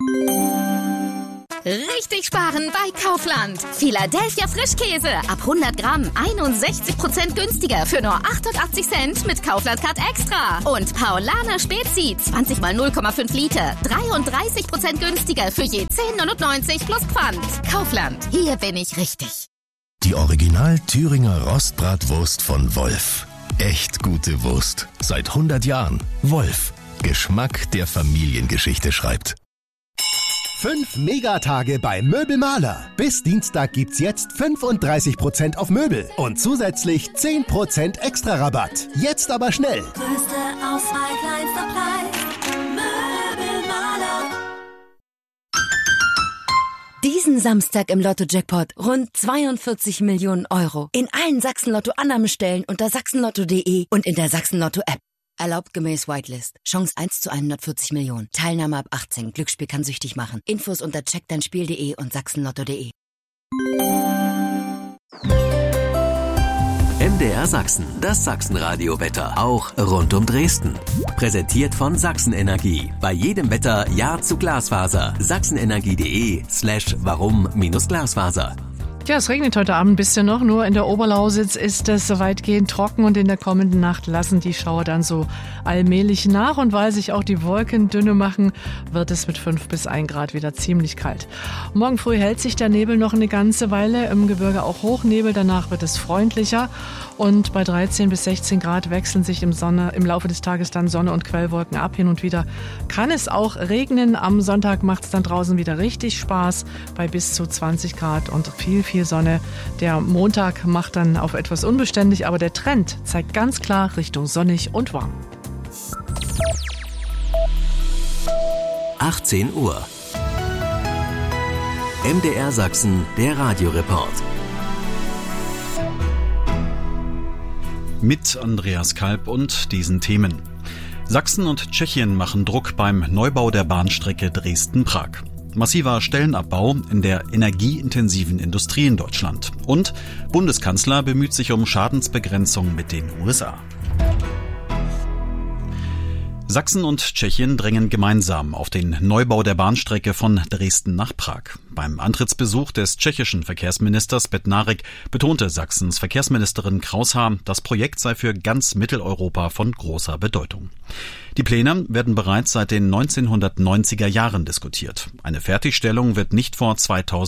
Richtig sparen bei Kaufland. Philadelphia Frischkäse ab 100 Gramm 61% günstiger für nur 88 Cent mit Kaufland Card Extra. Und Paulaner Spezi 20 mal 0,5 Liter 33% günstiger für je 10,99 plus Pfand. Kaufland, hier bin ich richtig. Die Original Thüringer Rostbratwurst von Wolf. Echt gute Wurst. Seit 100 Jahren. Wolf. Geschmack, der Familiengeschichte schreibt. 5 Megatage bei Möbelmaler. Bis Dienstag gibt's jetzt 35% auf Möbel und zusätzlich 10% extra Rabatt. Jetzt aber schnell. Größte Auswahl, kleinster Preis. Möbelmaler. Diesen Samstag im Lotto-Jackpot rund 42 Millionen Euro. In allen Sachsen-Lotto-Annahmestellen unter sachsenlotto.de und in der Sachsen-Lotto-App. Erlaubt gemäß Whitelist. Chance 1 zu 140 Millionen. Teilnahme ab 18. Glücksspiel kann süchtig machen. Infos unter checkdeinspiel.de und sachsenlotto.de. MDR Sachsen, das Sachsenradio-Wetter. Auch rund um Dresden. Präsentiert von Sachsen Energie. Bei jedem Wetter Ja zu Glasfaser. sachsenenergie.de/warum-Glasfaser. Ja, es regnet heute Abend ein bisschen noch, nur in der Oberlausitz ist es weitgehend trocken und in der kommenden Nacht lassen die Schauer dann so allmählich nach und weil sich auch die Wolken dünne machen, wird es mit 5 bis 1 Grad wieder ziemlich kalt. Morgen früh hält sich der Nebel noch eine ganze Weile, im Gebirge auch Hochnebel, danach wird es freundlicher und bei 13 bis 16 Grad wechseln sich im Laufe des Tages dann Sonne und Quellwolken ab. Hin und wieder kann es auch regnen, am Sonntag macht es dann draußen wieder richtig Spaß bei bis zu 20 Grad und viel Sonne. Der Montag macht dann auf etwas unbeständig, aber der Trend zeigt ganz klar Richtung sonnig und warm. 18 Uhr. MDR Sachsen, der Radioreport. Mit Andreas Kalb und diesen Themen. Sachsen und Tschechien machen Druck beim Neubau der Bahnstrecke Dresden-Prag. Massiver Stellenabbau in der energieintensiven Industrie in Deutschland. Und Bundeskanzler bemüht sich um Schadensbegrenzung mit den USA. Sachsen und Tschechien drängen gemeinsam auf den Neubau der Bahnstrecke von Dresden nach Prag. Beim Antrittsbesuch des tschechischen Verkehrsministers Bednářek betonte Sachsens Verkehrsministerin Kraushaar, das Projekt sei für ganz Mitteleuropa von großer Bedeutung. Die Pläne werden bereits seit den 1990er Jahren diskutiert. Eine Fertigstellung wird nicht vor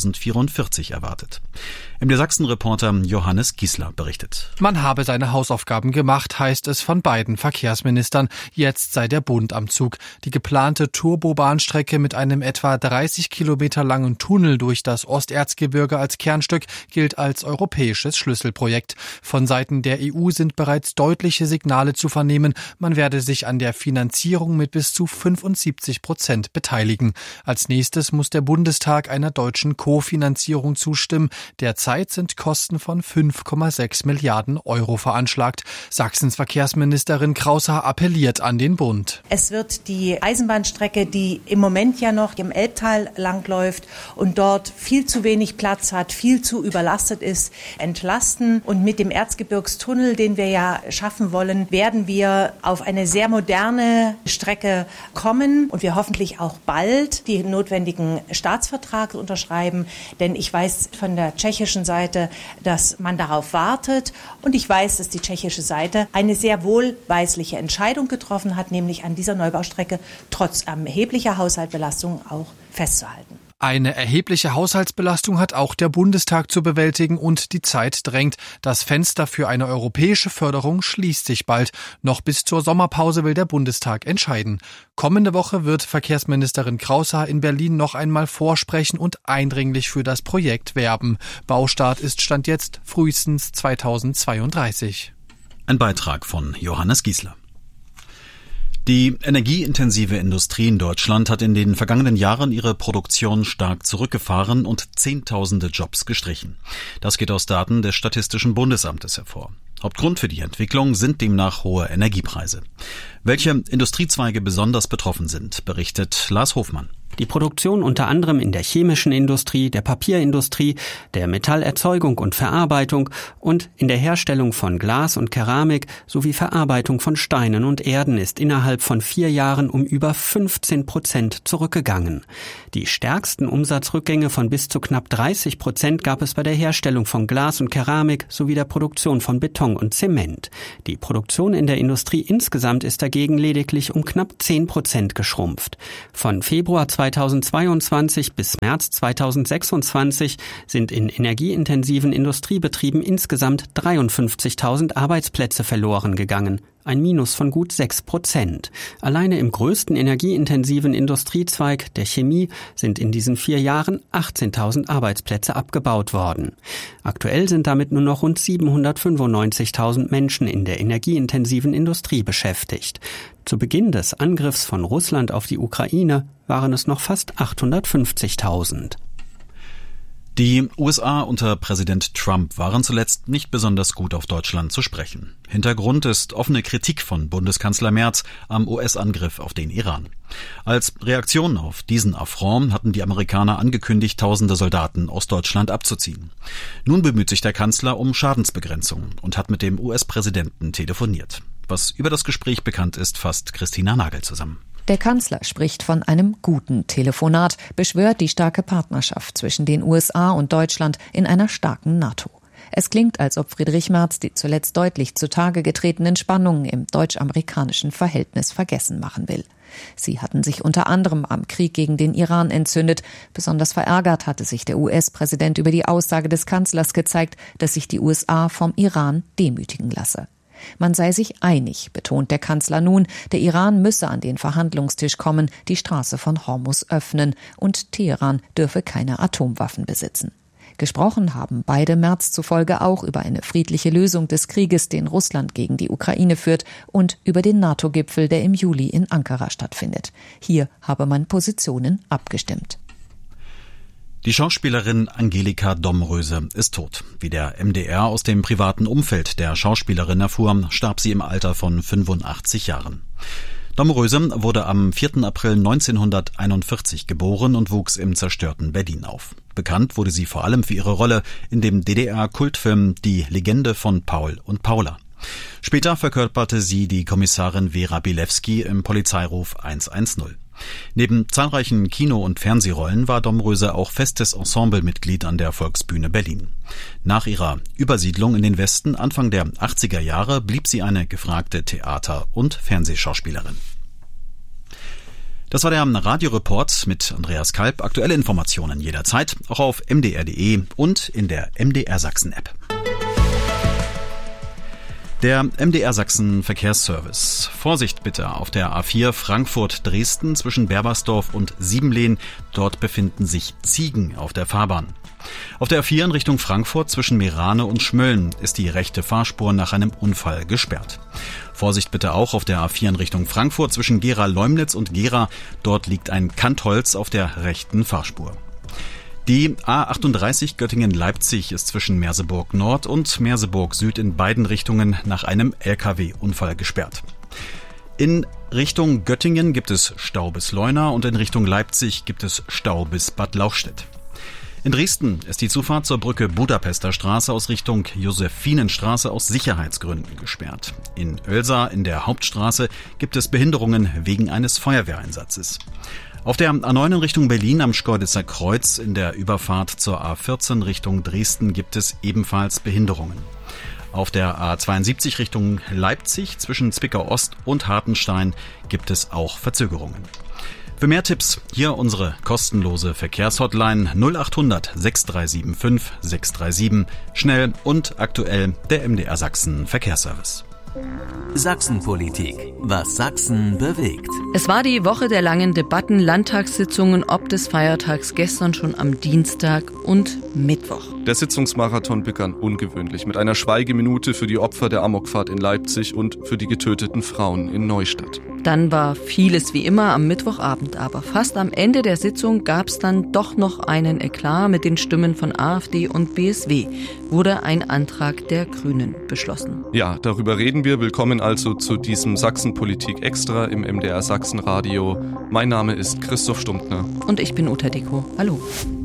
2044 erwartet. MDR Sachsen-Reporter Johannes Giesler berichtet. Man habe seine Hausaufgaben gemacht, heißt es von beiden Verkehrsministern. Jetzt sei der Bund am Zug. Die geplante Turbobahnstrecke mit einem etwa 30 Kilometer langen Tunnel durch das Osterzgebirge als Kernstück gilt als europäisches Schlüsselprojekt. Von Seiten der EU sind bereits deutliche Signale zu vernehmen. Man werde sich an der Finanzierung mit bis zu 75% beteiligen. Als nächstes muss der Bundestag einer deutschen Kofinanzierung zustimmen. Derzeit sind Kosten von 5,6 Milliarden Euro veranschlagt. Sachsens Verkehrsministerin Kraushaar appelliert an den Bund. Es wird die Eisenbahnstrecke, die im Moment ja noch im Elbtal langläuft und dort viel zu wenig Platz hat, viel zu überlastet ist, entlasten. Und mit dem Erzgebirgstunnel, den wir ja schaffen wollen, werden wir auf eine sehr moderne Strecke kommen und wir hoffentlich auch bald die notwendigen Staatsverträge unterschreiben. Denn ich weiß von der tschechischen Seite, dass man darauf wartet und ich weiß, dass die tschechische Seite eine sehr wohlweisliche Entscheidung getroffen hat, nämlich an dieser Neubaustrecke trotz erheblicher Haushaltsbelastung auch festzuhalten. Eine erhebliche Haushaltsbelastung hat auch der Bundestag zu bewältigen und die Zeit drängt. Das Fenster für eine europäische Förderung schließt sich bald. Noch bis zur Sommerpause will der Bundestag entscheiden. Kommende Woche wird Verkehrsministerin Kraushaar in Berlin noch einmal vorsprechen und eindringlich für das Projekt werben. Baustart ist Stand jetzt frühestens 2032. Ein Beitrag von Johannes Giesler. Die energieintensive Industrie in Deutschland hat in den vergangenen Jahren ihre Produktion stark zurückgefahren und Zehntausende Jobs gestrichen. Das geht aus Daten des Statistischen Bundesamtes hervor. Hauptgrund für die Entwicklung sind demnach hohe Energiepreise. Welche Industriezweige besonders betroffen sind, berichtet Lars Hofmann. Die Produktion unter anderem in der chemischen Industrie, der Papierindustrie, der Metallerzeugung und Verarbeitung und in der Herstellung von Glas und Keramik sowie Verarbeitung von Steinen und Erden ist innerhalb von 4 Jahren um über 15% zurückgegangen. Die stärksten Umsatzrückgänge von bis zu knapp 30% gab es bei der Herstellung von Glas und Keramik sowie der Produktion von Beton und Zement. Die Produktion in der Industrie insgesamt ist dagegen lediglich um knapp 10% geschrumpft. Von Februar 2022 bis März 2026 sind in energieintensiven Industriebetrieben insgesamt 53.000 Arbeitsplätze verloren gegangen. Ein Minus von gut 6%. Alleine im größten energieintensiven Industriezweig, der Chemie, sind in diesen 4 Jahren 18.000 Arbeitsplätze abgebaut worden. Aktuell sind damit nur noch rund 795.000 Menschen in der energieintensiven Industrie beschäftigt. Zu Beginn des Angriffs von Russland auf die Ukraine waren es noch fast 850.000. Die USA unter Präsident Trump waren zuletzt nicht besonders gut auf Deutschland zu sprechen. Hintergrund ist offene Kritik von Bundeskanzler Merz am US-Angriff auf den Iran. Als Reaktion auf diesen Affront hatten die Amerikaner angekündigt, tausende Soldaten aus Deutschland abzuziehen. Nun bemüht sich der Kanzler um Schadensbegrenzung und hat mit dem US-Präsidenten telefoniert. Was über das Gespräch bekannt ist, fasst Christina Nagel zusammen. Der Kanzler spricht von einem guten Telefonat, beschwört die starke Partnerschaft zwischen den USA und Deutschland in einer starken NATO. Es klingt, als ob Friedrich Merz die zuletzt deutlich zutage getretenen Spannungen im deutsch-amerikanischen Verhältnis vergessen machen will. Sie hatten sich unter anderem am Krieg gegen den Iran entzündet. Besonders verärgert hatte sich der US-Präsident über die Aussage des Kanzlers gezeigt, dass sich die USA vom Iran demütigen lasse. Man sei sich einig, betont der Kanzler nun, der Iran müsse an den Verhandlungstisch kommen, die Straße von Hormuz öffnen und Teheran dürfe keine Atomwaffen besitzen. Gesprochen haben beide Merz zufolge auch über eine friedliche Lösung des Krieges, den Russland gegen die Ukraine führt, und über den NATO-Gipfel, der im Juli in Ankara stattfindet. Hier habe man Positionen abgestimmt. Die Schauspielerin Angelika Domröse ist tot. Wie der MDR aus dem privaten Umfeld der Schauspielerin erfuhr, starb sie im Alter von 85 Jahren. Domröse wurde am 4. April 1941 geboren und wuchs im zerstörten Berlin auf. Bekannt wurde sie vor allem für ihre Rolle in dem DDR-Kultfilm Die Legende von Paul und Paula. Später verkörperte sie die Kommissarin Vera Bilewski im Polizeiruf 110. Neben zahlreichen Kino- und Fernsehrollen war Domröse auch festes Ensemblemitglied an der Volksbühne Berlin. Nach ihrer Übersiedlung in den Westen Anfang der 80er Jahre blieb sie eine gefragte Theater- und Fernsehschauspielerin. Das war der Radioreport mit Andreas Kalb. Aktuelle Informationen jederzeit, auch auf mdr.de und in der MDR Sachsen-App. Der MDR Sachsen Verkehrsservice. Vorsicht bitte auf der A4 Frankfurt-Dresden zwischen Berbersdorf und Siebenlehn. Dort befinden sich Ziegen auf der Fahrbahn. Auf der A4 in Richtung Frankfurt zwischen Meerane und Schmölln ist die rechte Fahrspur nach einem Unfall gesperrt. Vorsicht bitte auch auf der A4 in Richtung Frankfurt zwischen Gera-Leumnitz und Gera. Dort liegt ein Kantholz auf der rechten Fahrspur. Die A38 Göttingen-Leipzig ist zwischen Merseburg Nord und Merseburg Süd in beiden Richtungen nach einem LKW-Unfall gesperrt. In Richtung Göttingen gibt es Stau bis Leuna und in Richtung Leipzig gibt es Stau bis Bad Lauchstädt. In Dresden ist die Zufahrt zur Brücke Budapester Straße aus Richtung Josephinenstraße aus Sicherheitsgründen gesperrt. In Oelsa in der Hauptstraße gibt es Behinderungen wegen eines Feuerwehreinsatzes. Auf der A9 in Richtung Berlin am Schkeuditzer Kreuz in der Überfahrt zur A14 Richtung Dresden gibt es ebenfalls Behinderungen. Auf der A72 Richtung Leipzig zwischen Zwickau Ost und Hartenstein gibt es auch Verzögerungen. Für mehr Tipps hier unsere kostenlose Verkehrshotline 0800 6375 637. Schnell und aktuell der MDR Sachsen Verkehrsservice. Sachsenpolitik. Was Sachsen bewegt. Es war die Woche der langen Debatten, Landtagssitzungen ob des Feiertags gestern schon am Dienstag und Mittwoch. Der Sitzungsmarathon begann ungewöhnlich mit einer Schweigeminute für die Opfer der Amokfahrt in Leipzig und für die getöteten Frauen in Neustadt. Dann war vieles wie immer am Mittwochabend, aber fast am Ende der Sitzung gab es dann doch noch einen Eklat mit den Stimmen von AfD und BSW. Wurde ein Antrag der Grünen beschlossen. Ja, darüber reden wir. Willkommen also zu diesem Sachsen-Politik Extra im MDR Sachsen-Radio. Mein Name ist Christoph Stumptner. Und ich bin Uta Deko. Hallo.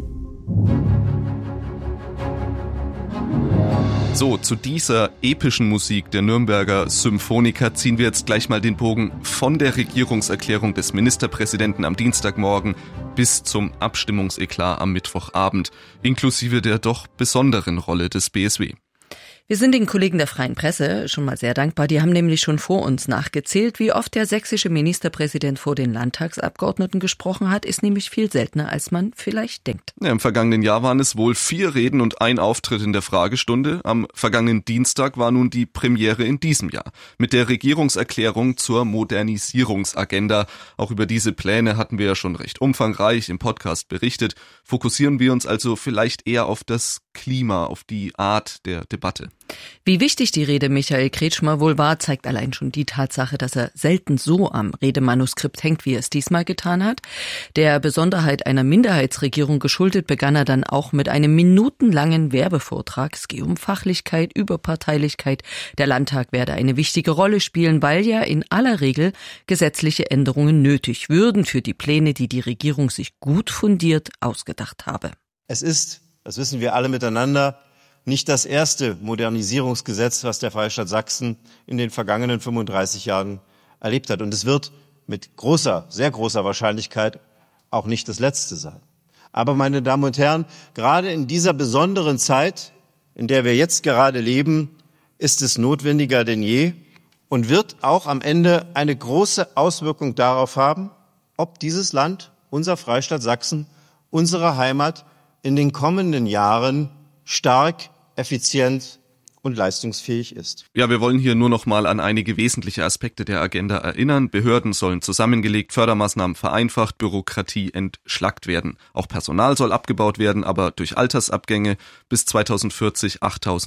So, zu dieser epischen Musik der Nürnberger Symphoniker ziehen wir jetzt gleich mal den Bogen von der Regierungserklärung des Ministerpräsidenten am Dienstagmorgen bis zum Abstimmungseklat am Mittwochabend, inklusive der doch besonderen Rolle des BSW. Wir sind den Kollegen der Freien Presse schon mal sehr dankbar. Die haben nämlich schon vor uns nachgezählt. Wie oft der sächsische Ministerpräsident vor den Landtagsabgeordneten gesprochen hat, ist nämlich viel seltener, als man vielleicht denkt. Ja, im vergangenen Jahr waren es wohl 4 Reden und ein Auftritt in der Fragestunde. Am vergangenen Dienstag war nun die Premiere in diesem Jahr mit der Regierungserklärung zur Modernisierungsagenda. Auch über diese Pläne hatten wir ja schon recht umfangreich im Podcast berichtet. Fokussieren wir uns also vielleicht eher auf das Klima, auf die Art der Debatte. Wie wichtig die Rede Michael Kretschmer wohl war, zeigt allein schon die Tatsache, dass er selten so am Redemanuskript hängt, wie er es diesmal getan hat. Der Besonderheit einer Minderheitsregierung geschuldet, begann er dann auch mit einem minutenlangen Werbevortrag. Es gehe um Fachlichkeit, Überparteilichkeit. Der Landtag werde eine wichtige Rolle spielen, weil ja in aller Regel gesetzliche Änderungen nötig würden für die Pläne, die die Regierung sich gut fundiert ausgedacht habe. Es ist, das wissen wir alle miteinander, nicht das erste Modernisierungsgesetz, was der Freistaat Sachsen in den vergangenen 35 Jahren erlebt hat. Und es wird mit großer, sehr großer Wahrscheinlichkeit auch nicht das letzte sein. Aber, meine Damen und Herren, gerade in dieser besonderen Zeit, in der wir jetzt gerade leben, ist es notwendiger denn je und wird auch am Ende eine große Auswirkung darauf haben, ob dieses Land, unser Freistaat Sachsen, unsere Heimat in den kommenden Jahren stark, effizient und leistungsfähig ist. Ja, wir wollen hier nur noch mal an einige wesentliche Aspekte der Agenda erinnern. Behörden sollen zusammengelegt, Fördermaßnahmen vereinfacht, Bürokratie entschlackt werden. Auch Personal soll abgebaut werden, aber durch Altersabgänge bis 2040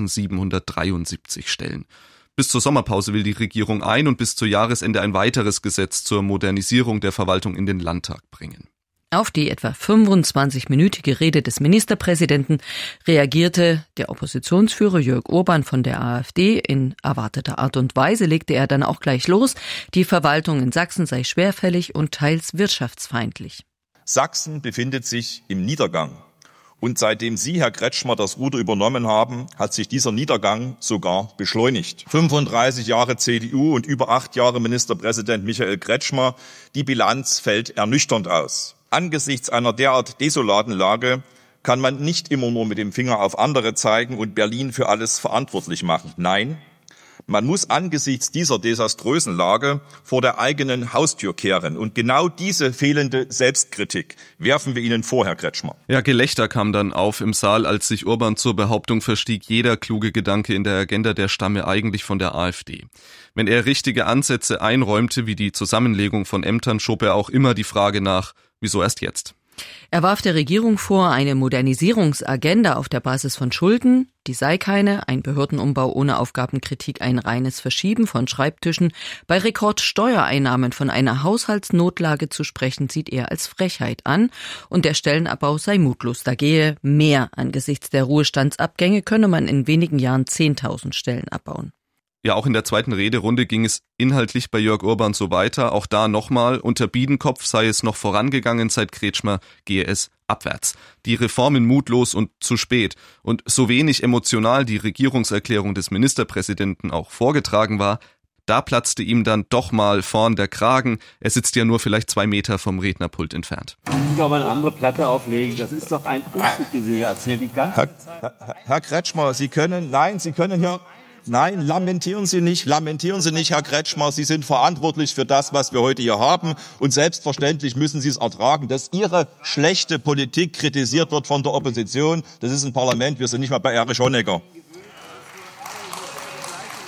8.773 Stellen. Bis zur Sommerpause will die Regierung ein und bis zu Jahresende ein weiteres Gesetz zur Modernisierung der Verwaltung in den Landtag bringen. Auf die etwa 25-minütige Rede des Ministerpräsidenten reagierte der Oppositionsführer Jörg Orban von der AfD. In erwarteter Art und Weise legte er dann auch gleich los. Die Verwaltung in Sachsen sei schwerfällig und teils wirtschaftsfeindlich. Sachsen befindet sich im Niedergang. Und seitdem Sie, Herr Kretschmer, das Ruder übernommen haben, hat sich dieser Niedergang sogar beschleunigt. 35 Jahre CDU und über 8 Jahre Ministerpräsident Michael Kretschmer. Die Bilanz fällt ernüchternd aus. Angesichts einer derart desolaten Lage kann man nicht immer nur mit dem Finger auf andere zeigen und Berlin für alles verantwortlich machen. Nein, man muss angesichts dieser desaströsen Lage vor der eigenen Haustür kehren. Und genau diese fehlende Selbstkritik werfen wir Ihnen vor, Herr Kretschmer. Ja, Gelächter kam dann auf im Saal, als sich Orban zur Behauptung verstieg, jeder kluge Gedanke in der Agenda, der stamme eigentlich von der AfD. Wenn er richtige Ansätze einräumte, wie die Zusammenlegung von Ämtern, schob er auch immer die Frage nach, wieso erst jetzt? Er warf der Regierung vor, eine Modernisierungsagenda auf der Basis von Schulden, die sei keine, ein Behördenumbau ohne Aufgabenkritik, ein reines Verschieben von Schreibtischen. Bei Rekordsteuereinnahmen von einer Haushaltsnotlage zu sprechen, sieht er als Frechheit an. Und der Stellenabbau sei mutlos. Da gehe mehr. Angesichts der Ruhestandsabgänge könne man in wenigen Jahren 10.000 Stellen abbauen. Ja, auch in der zweiten Rederunde ging es inhaltlich bei Jörg Orban so weiter. Auch da nochmal, unter Biedenkopf sei es noch vorangegangen, seit Kretschmer gehe es abwärts. Die Reformen mutlos und zu spät. Und so wenig emotional die Regierungserklärung des Ministerpräsidenten auch vorgetragen war, da platzte ihm dann doch mal vorn der Kragen. Er sitzt ja nur vielleicht 2 Meter vom Rednerpult entfernt. Ich will mal eine andere Platte auflegen. Das ist doch ein Unfug, erzählt die ganze Zeit. Herr Kretschmer, Sie können ja... Nein, lamentieren Sie nicht, Herr Kretschmer. Sie sind verantwortlich für das, was wir heute hier haben. Und selbstverständlich müssen Sie es ertragen, dass Ihre schlechte Politik kritisiert wird von der Opposition. Das ist ein Parlament, wir sind nicht mal bei Erich Honecker.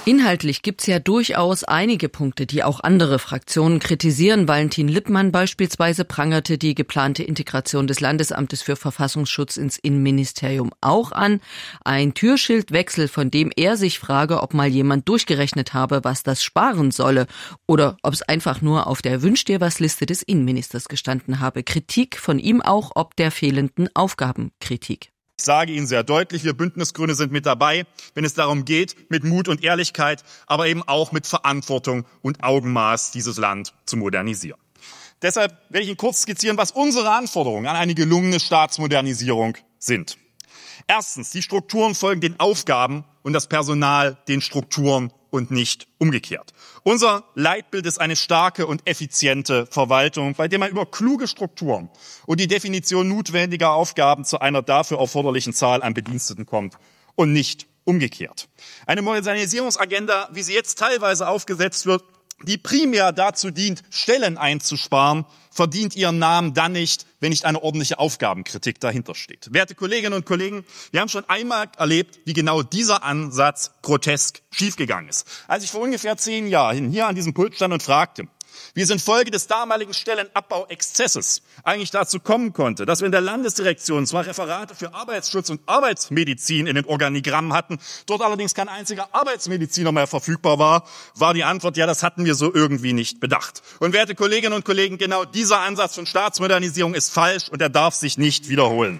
Inhaltlich gibt's ja durchaus einige Punkte, die auch andere Fraktionen kritisieren. Valentin Lippmann beispielsweise prangerte die geplante Integration des Landesamtes für Verfassungsschutz ins Innenministerium auch an. Ein Türschildwechsel, von dem er sich frage, ob mal jemand durchgerechnet habe, was das sparen solle oder ob es einfach nur auf der Wünsch-dir-was-Liste des Innenministers gestanden habe. Kritik von ihm auch ob der fehlenden Aufgabenkritik. Ich sage Ihnen sehr deutlich, wir Bündnisgrüne sind mit dabei, wenn es darum geht, mit Mut und Ehrlichkeit, aber eben auch mit Verantwortung und Augenmaß dieses Land zu modernisieren. Deshalb werde ich Ihnen kurz skizzieren, was unsere Anforderungen an eine gelungene Staatsmodernisierung sind. Erstens, die Strukturen folgen den Aufgaben und das Personal den Strukturen und nicht umgekehrt. Unser Leitbild ist eine starke und effiziente Verwaltung, bei der man über kluge Strukturen und die Definition notwendiger Aufgaben zu einer dafür erforderlichen Zahl an Bediensteten kommt und nicht umgekehrt. Eine Modernisierungsagenda, wie sie jetzt teilweise aufgesetzt wird, die primär dazu dient, Stellen einzusparen, verdient ihren Namen dann nicht, wenn nicht eine ordentliche Aufgabenkritik dahinter steht. Werte Kolleginnen und Kollegen, wir haben schon einmal erlebt, wie genau dieser Ansatz grotesk schiefgegangen ist. Als ich vor ungefähr 10 Jahren hier an diesem Pult stand und fragte, wie es infolge des damaligen Stellenabbauexzesses eigentlich dazu kommen konnte, dass wir in der Landesdirektion zwar Referate für Arbeitsschutz und Arbeitsmedizin in den Organigrammen hatten, dort allerdings kein einziger Arbeitsmediziner mehr verfügbar war die Antwort, ja, das hatten wir so irgendwie nicht bedacht. Und werte Kolleginnen und Kollegen, genau dieser Ansatz von Staatsmodernisierung ist falsch und er darf sich nicht wiederholen.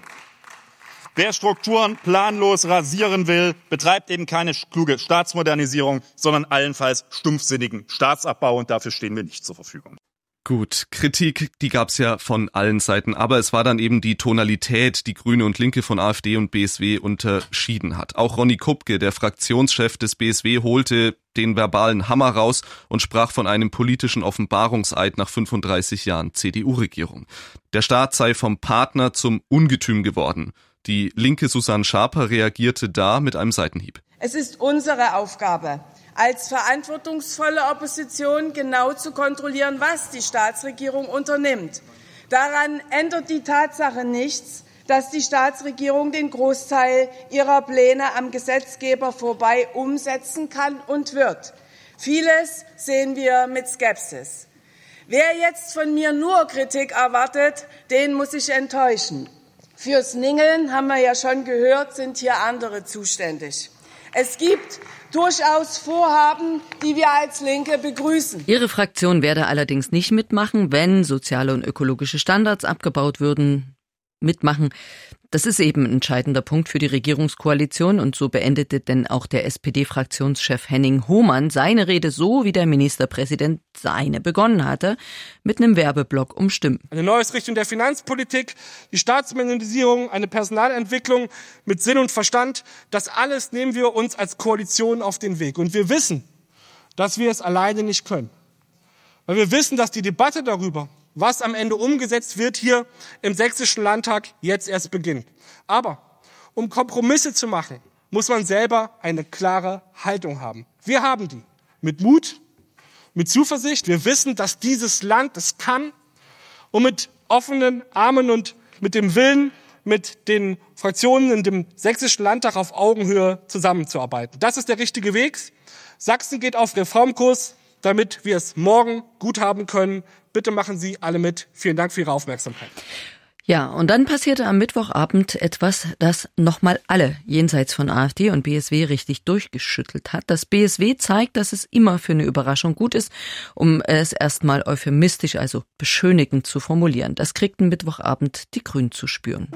Wer Strukturen planlos rasieren will, betreibt eben keine kluge Staatsmodernisierung, sondern allenfalls stumpfsinnigen Staatsabbau und dafür stehen wir nicht zur Verfügung. Gut, Kritik, die gab's ja von allen Seiten, aber es war dann eben die Tonalität, die Grüne und Linke von AfD und BSW unterschieden hat. Auch Ronny Kupke, der Fraktionschef des BSW, holte den verbalen Hammer raus und sprach von einem politischen Offenbarungseid nach 35 Jahren CDU-Regierung. Der Staat sei vom Partner zum Ungetüm geworden. Die linke Susanne Schaper reagierte da mit einem Seitenhieb. Es ist unsere Aufgabe, als verantwortungsvolle Opposition genau zu kontrollieren, was die Staatsregierung unternimmt. Daran ändert die Tatsache nichts, dass die Staatsregierung den Großteil ihrer Pläne am Gesetzgeber vorbei umsetzen kann und wird. Vieles sehen wir mit Skepsis. Wer jetzt von mir nur Kritik erwartet, den muss ich enttäuschen. Fürs Ningeln, haben wir ja schon gehört, sind hier andere zuständig. Es gibt durchaus Vorhaben, die wir als Linke begrüßen. Ihre Fraktion werde allerdings nicht mitmachen, wenn soziale und ökologische Standards abgebaut würden. Mitmachen, das ist eben ein entscheidender Punkt für die Regierungskoalition und so beendete denn auch der SPD-Fraktionschef Henning Hohmann seine Rede so, wie der Ministerpräsident seine begonnen hatte, mit einem Werbeblock um Stimmen. Eine neue Richtung der Finanzpolitik, die Staatsmodernisierung, eine Personalentwicklung mit Sinn und Verstand, das alles nehmen wir uns als Koalition auf den Weg. Und wir wissen, dass wir es alleine nicht können. Weil wir wissen, dass die Debatte darüber, was am Ende umgesetzt wird, hier im Sächsischen Landtag jetzt erst beginnt. Aber um Kompromisse zu machen, muss man selber eine klare Haltung haben. Wir haben die. Mit Mut, mit Zuversicht. Wir wissen, dass dieses Land es kann. Und mit offenen Armen und mit dem Willen, mit den Fraktionen in dem Sächsischen Landtag auf Augenhöhe zusammenzuarbeiten. Das ist der richtige Weg. Sachsen geht auf Reformkurs, damit wir es morgen gut haben können. Bitte machen Sie alle mit. Vielen Dank für Ihre Aufmerksamkeit. Ja, und dann passierte am Mittwochabend etwas, das nochmal alle jenseits von AfD und BSW richtig durchgeschüttelt hat. Das BSW zeigt, dass es immer für eine Überraschung gut ist, um es erstmal euphemistisch, also beschönigend zu formulieren. Das kriegten Mittwochabend die Grünen zu spüren.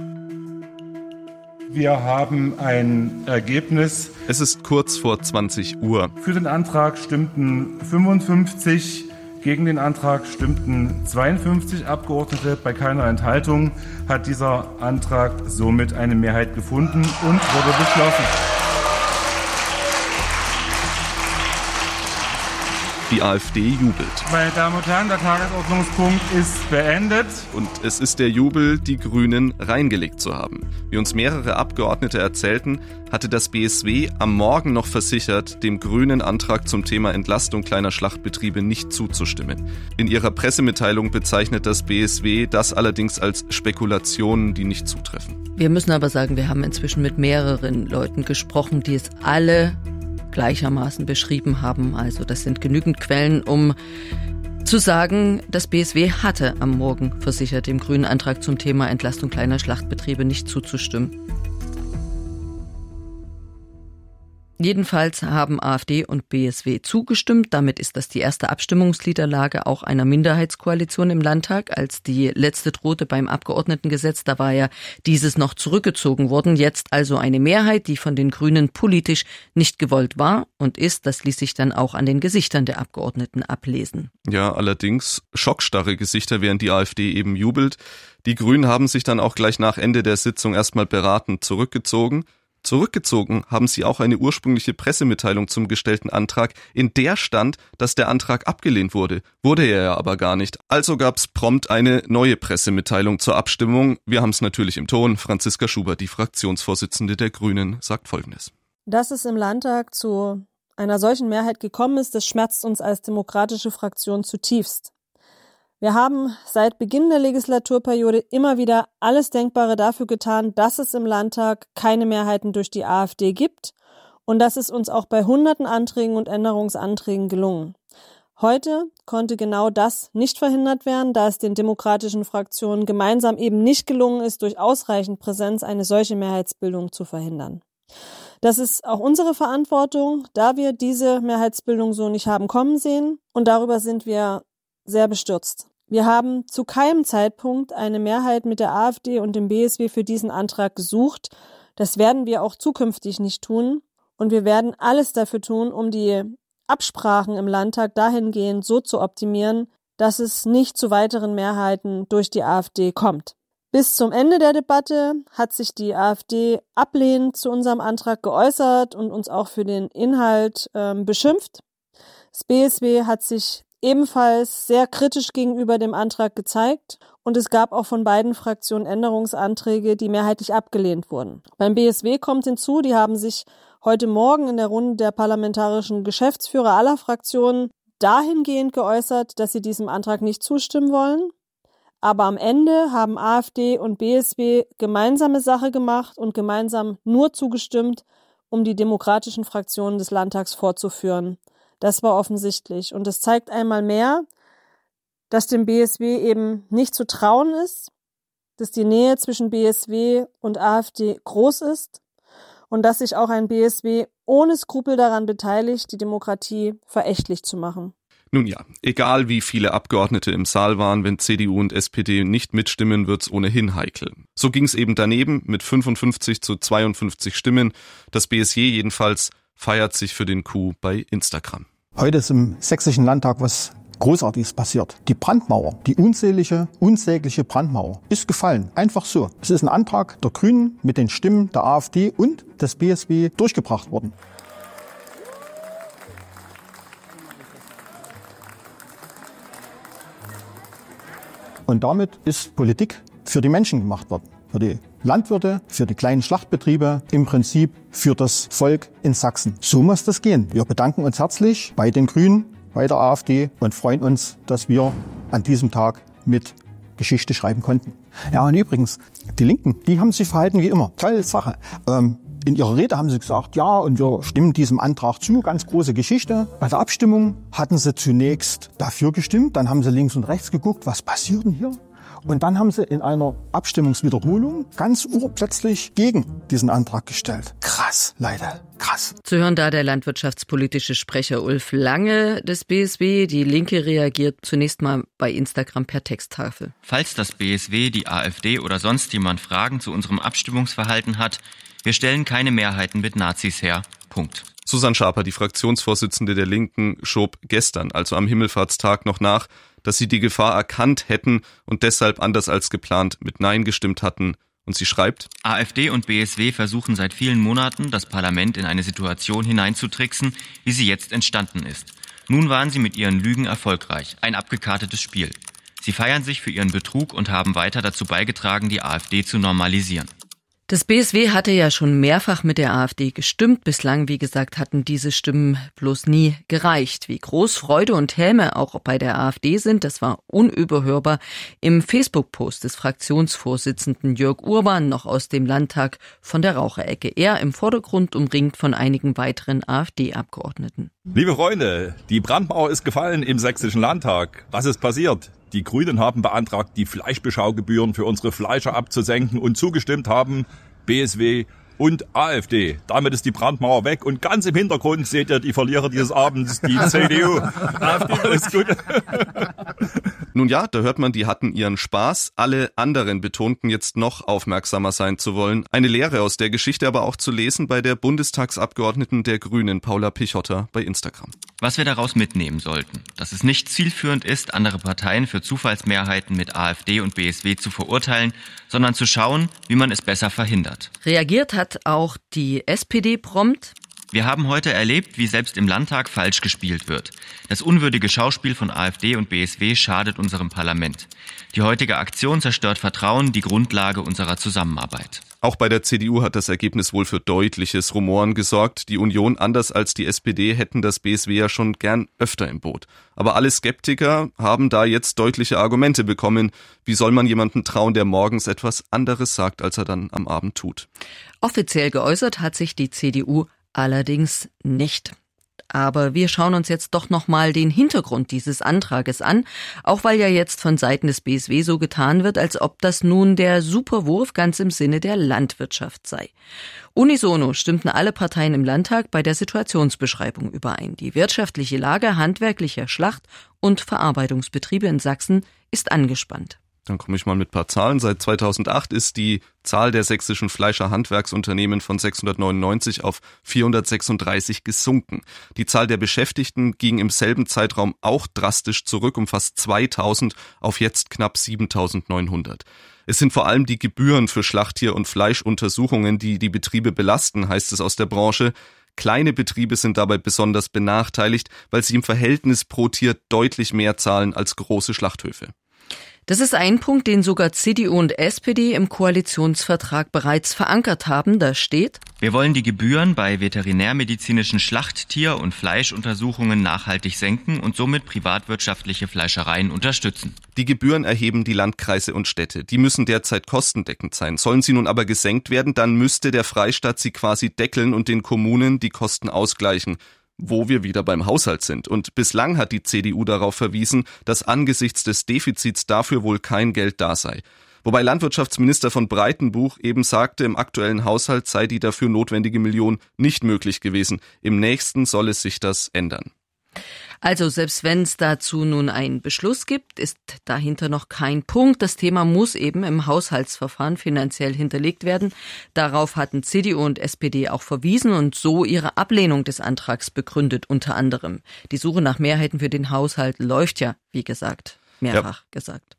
Wir haben ein Ergebnis. Es ist kurz vor 20 Uhr. Für den Antrag stimmten 55, gegen den Antrag stimmten 52 Abgeordnete. Bei keiner Enthaltung hat dieser Antrag somit eine Mehrheit gefunden und wurde beschlossen. Die AfD jubelt. Meine Damen und Herren, der Tagesordnungspunkt ist beendet. Und es ist der Jubel, die Grünen reingelegt zu haben. Wie uns mehrere Abgeordnete erzählten, hatte das BSW am Morgen noch versichert, dem grünen Antrag zum Thema Entlastung kleiner Schlachtbetriebe nicht zuzustimmen. In ihrer Pressemitteilung bezeichnet das BSW das allerdings als Spekulationen, die nicht zutreffen. Wir müssen aber sagen, wir haben inzwischen mit mehreren Leuten gesprochen, die es alle gleichermaßen beschrieben haben. Also das sind genügend Quellen, um zu sagen, das BSW hatte am Morgen versichert, dem grünen Antrag zum Thema Entlastung kleiner Schlachtbetriebe nicht zuzustimmen. Jedenfalls haben AfD und BSW zugestimmt. Damit ist das die erste Abstimmungsniederlage auch einer Minderheitskoalition im Landtag. Als die letzte drohte beim Abgeordnetengesetz, da war ja dieses noch zurückgezogen worden. Jetzt also eine Mehrheit, die von den Grünen politisch nicht gewollt war und ist. Das ließ sich dann auch an den Gesichtern der Abgeordneten ablesen. Ja, allerdings schockstarre Gesichter, während die AfD eben jubelt. Die Grünen haben sich dann auch gleich nach Ende der Sitzung erstmal beratend zurückgezogen. Zurückgezogen haben sie auch eine ursprüngliche Pressemitteilung zum gestellten Antrag, in der stand, dass der Antrag abgelehnt wurde. Wurde er ja aber gar nicht. Also gab's prompt eine neue Pressemitteilung zur Abstimmung. Wir haben es natürlich im Ton. Franziska Schubert, die Fraktionsvorsitzende der Grünen, sagt Folgendes. Dass es im Landtag zu einer solchen Mehrheit gekommen ist, das schmerzt uns als demokratische Fraktion zutiefst. Wir haben seit Beginn der Legislaturperiode immer wieder alles Denkbare dafür getan, dass es im Landtag keine Mehrheiten durch die AfD gibt und das ist uns auch bei hunderten Anträgen und Änderungsanträgen gelungen. Heute konnte genau das nicht verhindert werden, da es den demokratischen Fraktionen gemeinsam eben nicht gelungen ist, durch ausreichend Präsenz eine solche Mehrheitsbildung zu verhindern. Das ist auch unsere Verantwortung, da wir diese Mehrheitsbildung so nicht haben kommen sehen und darüber sind wir sehr bestürzt. Wir haben zu keinem Zeitpunkt eine Mehrheit mit der AfD und dem BSW für diesen Antrag gesucht. Das werden wir auch zukünftig nicht tun. Und wir werden alles dafür tun, um die Absprachen im Landtag dahingehend so zu optimieren, dass es nicht zu weiteren Mehrheiten durch die AfD kommt. Bis zum Ende der Debatte hat sich die AfD ablehnend zu unserem Antrag geäußert und uns auch für den Inhalt beschimpft. Das BSW hat sich ebenfalls sehr kritisch gegenüber dem Antrag gezeigt und es gab auch von beiden Fraktionen Änderungsanträge, die mehrheitlich abgelehnt wurden. Beim BSW kommt hinzu, die haben sich heute Morgen in der Runde der parlamentarischen Geschäftsführer aller Fraktionen dahingehend geäußert, dass sie diesem Antrag nicht zustimmen wollen. Aber am Ende haben AfD und BSW gemeinsame Sache gemacht und gemeinsam nur zugestimmt, um die demokratischen Fraktionen des Landtags vorzuführen. Das war offensichtlich und es zeigt einmal mehr, dass dem BSW eben nicht zu trauen ist, dass die Nähe zwischen BSW und AfD groß ist und dass sich auch ein BSW ohne Skrupel daran beteiligt, die Demokratie verächtlich zu machen. Nun ja, egal wie viele Abgeordnete im Saal waren, wenn CDU und SPD nicht mitstimmen, wird's ohnehin heikel. So ging's eben daneben mit 55 zu 52 Stimmen. Das BSJ jedenfalls feiert sich für den Coup bei Instagram. Heute ist im Sächsischen Landtag was Großartiges passiert. Die Brandmauer, die unsägliche Brandmauer, ist gefallen. Einfach so. Es ist ein Antrag der Grünen mit den Stimmen der AfD und des BSW durchgebracht worden. Und damit ist Politik für die Menschen gemacht worden. Für die Landwirte, für die kleinen Schlachtbetriebe, im Prinzip für das Volk in Sachsen. So muss das gehen. Wir bedanken uns herzlich bei den Grünen, bei der AfD und freuen uns, dass wir an diesem Tag mit Geschichte schreiben konnten. Ja, und übrigens, die Linken, die haben sich verhalten wie immer. Tolle Sache. In ihrer Rede haben sie gesagt, ja, und wir stimmen diesem Antrag zu, ganz große Geschichte. Bei der Abstimmung hatten sie zunächst dafür gestimmt, dann haben sie links und rechts geguckt, was passiert denn hier? Und dann haben sie in einer Abstimmungswiederholung ganz urplötzlich gegen diesen Antrag gestellt. Krass, Leute, krass. Zu hören da der landwirtschaftspolitische Sprecher Ulf Lange des BSW. Die Linke reagiert zunächst mal bei Instagram per Texttafel. Falls das BSW, die AfD oder sonst jemand Fragen zu unserem Abstimmungsverhalten hat, wir stellen keine Mehrheiten mit Nazis her. Punkt. Susanne Schaper, die Fraktionsvorsitzende der Linken, schob gestern, also am Himmelfahrtstag, noch nach, dass sie die Gefahr erkannt hätten und deshalb anders als geplant mit Nein gestimmt hatten. Und sie schreibt: AfD und BSW versuchen seit vielen Monaten, das Parlament in eine Situation hineinzutricksen, wie sie jetzt entstanden ist. Nun waren sie mit ihren Lügen erfolgreich. Ein abgekartetes Spiel. Sie feiern sich für ihren Betrug und haben weiter dazu beigetragen, die AfD zu normalisieren. Das BSW hatte ja schon mehrfach mit der AfD gestimmt. Bislang, wie gesagt, hatten diese Stimmen bloß nie gereicht. Wie groß Freude und Häme auch bei der AfD sind, das war unüberhörbar im Facebook-Post des Fraktionsvorsitzenden Jörg Urban noch aus dem Landtag von der Raucherecke. Er im Vordergrund, umringt von einigen weiteren AfD-Abgeordneten. Liebe Freunde, die Brandmauer ist gefallen im Sächsischen Landtag. Was ist passiert? Die Grünen haben beantragt, die Fleischbeschaugebühren für unsere Fleischer abzusenken und zugestimmt haben BSW und AfD. Damit ist die Brandmauer weg und ganz im Hintergrund seht ihr die Verlierer dieses Abends, die CDU. AfD, alles gut. Nun ja, da hört man, die hatten ihren Spaß. Alle anderen betonten jetzt noch aufmerksamer sein zu wollen. Eine Lehre aus der Geschichte aber auch zu lesen bei der Bundestagsabgeordneten der Grünen, Paula Pichotter, bei Instagram. Was wir daraus mitnehmen sollten, dass es nicht zielführend ist, andere Parteien für Zufallsmehrheiten mit AfD und BSW zu verurteilen, sondern zu schauen, wie man es besser verhindert. Reagiert hat auch die SPD prompt. Wir haben heute erlebt, wie selbst im Landtag falsch gespielt wird. Das unwürdige Schauspiel von AfD und BSW schadet unserem Parlament. Die heutige Aktion zerstört Vertrauen, die Grundlage unserer Zusammenarbeit. Auch bei der CDU hat das Ergebnis wohl für deutliches Rumoren gesorgt. Die Union, anders als die SPD, hätten das BSW ja schon gern öfter im Boot. Aber alle Skeptiker haben da jetzt deutliche Argumente bekommen. Wie soll man jemandem trauen, der morgens etwas anderes sagt, als er dann am Abend tut? Offiziell geäußert hat sich die CDU allerdings nicht. Aber wir schauen uns jetzt doch nochmal den Hintergrund dieses Antrages an, auch weil ja jetzt von Seiten des BSW so getan wird, als ob das nun der Superwurf ganz im Sinne der Landwirtschaft sei. Unisono stimmten alle Parteien im Landtag bei der Situationsbeschreibung überein. Die wirtschaftliche Lage handwerklicher Schlacht- und Verarbeitungsbetriebe in Sachsen ist angespannt. Dann komme ich mal mit ein paar Zahlen. Seit 2008 ist die Zahl der sächsischen Fleischer-Handwerksunternehmen von 699 auf 436 gesunken. Die Zahl der Beschäftigten ging im selben Zeitraum auch drastisch zurück, um fast 2000 auf jetzt knapp 7900. Es sind vor allem die Gebühren für Schlachttier- und Fleischuntersuchungen, die die Betriebe belasten, heißt es aus der Branche. Kleine Betriebe sind dabei besonders benachteiligt, weil sie im Verhältnis pro Tier deutlich mehr zahlen als große Schlachthöfe. Das ist ein Punkt, den sogar CDU und SPD im Koalitionsvertrag bereits verankert haben. Da steht: Wir wollen die Gebühren bei veterinärmedizinischen Schlachttier- und Fleischuntersuchungen nachhaltig senken und somit privatwirtschaftliche Fleischereien unterstützen. Die Gebühren erheben die Landkreise und Städte. Die müssen derzeit kostendeckend sein. Sollen sie nun aber gesenkt werden, dann müsste der Freistaat sie quasi deckeln und den Kommunen die Kosten ausgleichen. Wo wir wieder beim Haushalt sind. Und bislang hat die CDU darauf verwiesen, dass angesichts des Defizits dafür wohl kein Geld da sei. Wobei Landwirtschaftsminister von Breitenbuch eben sagte, im aktuellen Haushalt sei die dafür notwendige Million nicht möglich gewesen. Im nächsten soll es sich das ändern. Also selbst wenn es dazu nun einen Beschluss gibt, ist dahinter noch kein Punkt. Das Thema muss eben im Haushaltsverfahren finanziell hinterlegt werden. Darauf hatten CDU und SPD auch verwiesen und so ihre Ablehnung des Antrags begründet, unter anderem. Die Suche nach Mehrheiten für den Haushalt läuft ja, wie gesagt. Mehrfach gesagt.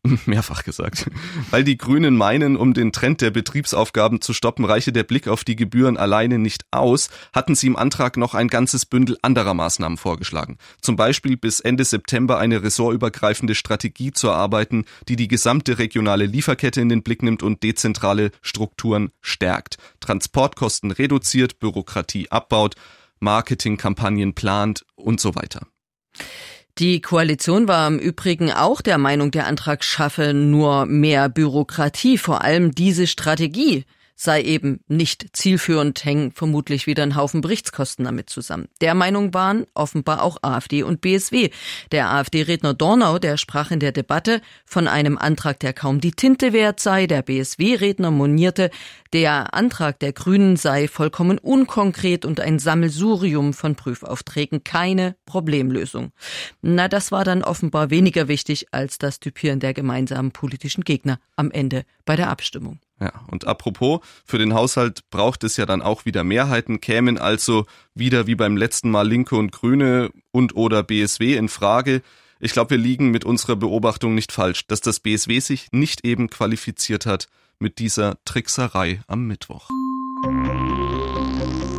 Weil die Grünen meinen, um den Trend der Betriebsaufgaben zu stoppen, reiche der Blick auf die Gebühren alleine nicht aus, hatten sie im Antrag noch ein ganzes Bündel anderer Maßnahmen vorgeschlagen. Zum Beispiel bis Ende September eine ressortübergreifende Strategie zu erarbeiten, die die gesamte regionale Lieferkette in den Blick nimmt und dezentrale Strukturen stärkt. Transportkosten reduziert, Bürokratie abbaut, Marketingkampagnen plant und so weiter. Die Koalition war im Übrigen auch der Meinung, der Antrag schaffe nur mehr Bürokratie. Vor allem diese Strategie sei eben nicht zielführend, hängen vermutlich wieder ein Haufen Berichtskosten damit zusammen. Der Meinung waren offenbar auch AfD und BSW. Der AfD-Redner Dornau, der sprach in der Debatte von einem Antrag, der kaum die Tinte wert sei. Der BSW-Redner monierte, der Antrag der Grünen sei vollkommen unkonkret und ein Sammelsurium von Prüfaufträgen, keine Problemlösung. Na, das war dann offenbar weniger wichtig als das Typieren der gemeinsamen politischen Gegner am Ende bei der Abstimmung. Ja, und apropos, für den Haushalt braucht es ja dann auch wieder Mehrheiten, kämen also wieder wie beim letzten Mal Linke und Grüne und oder BSW in Frage. Ich glaube, wir liegen mit unserer Beobachtung nicht falsch, dass das BSW sich nicht eben qualifiziert hat mit dieser Trickserei am Mittwoch.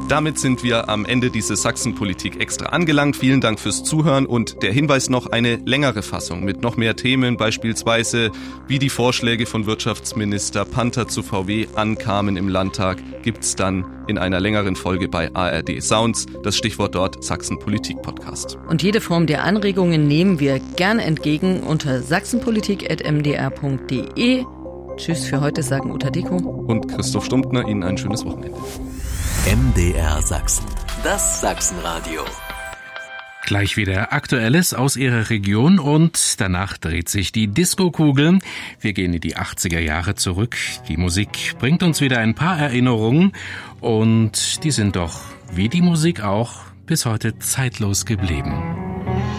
Damit sind wir am Ende dieses Sachsenpolitik extra angelangt. Vielen Dank fürs Zuhören und der Hinweis noch, eine längere Fassung mit noch mehr Themen, beispielsweise wie die Vorschläge von Wirtschaftsminister Panther zu VW ankamen im Landtag, gibt's dann in einer längeren Folge bei ARD Sounds. Das Stichwort dort Sachsenpolitik-Podcast. Und jede Form der Anregungen nehmen wir gern entgegen unter sachsenpolitik@mdr.de. Tschüss für heute, sagen Uta Deko und Christoph Stumptner. Ihnen ein schönes Wochenende. MDR Sachsen, das Sachsenradio. Gleich wieder Aktuelles aus Ihrer Region und danach dreht sich die Disco-Kugel. Wir gehen in die 80er Jahre zurück. Die Musik bringt uns wieder ein paar Erinnerungen und die sind doch, wie die Musik auch, bis heute zeitlos geblieben.